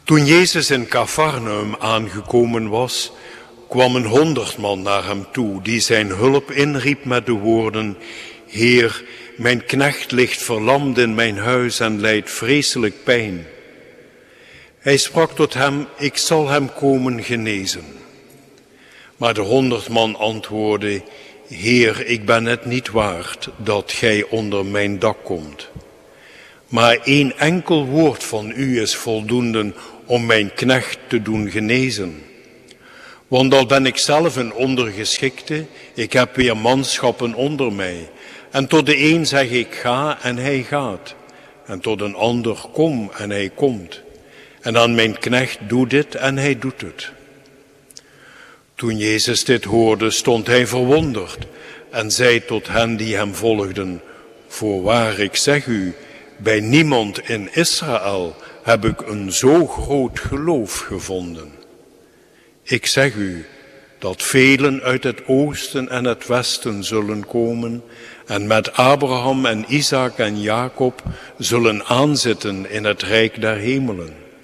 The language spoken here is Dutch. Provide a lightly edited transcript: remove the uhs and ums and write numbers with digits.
Toen Jezus in Cafarnaum aangekomen was, kwam 100 man naar hem toe, die zijn hulp inriep met de woorden: Heer, mijn knecht ligt verlamd in mijn huis en lijdt vreselijk pijn. Hij sprak tot hem: Ik zal hem komen genezen. Maar de 100 man antwoordde: Heer, ik ben het niet waard dat gij onder mijn dak komt. Maar 1 enkel woord van u is voldoende om mijn knecht te doen genezen. Want al ben ik zelf een ondergeschikte, ik heb weer manschappen onder mij. En tot de een zeg ik ga en hij gaat. En tot een ander kom en hij komt. En aan mijn knecht doe dit en hij doet het. Toen Jezus dit hoorde, stond hij verwonderd en zei tot hen die hem volgden: Voorwaar, ik zeg u, bij niemand in Israël heb ik een zo groot geloof gevonden. Ik zeg u dat velen uit het oosten en het westen zullen komen en met Abraham en Isaac en Jacob zullen aanzitten in het rijk der hemelen.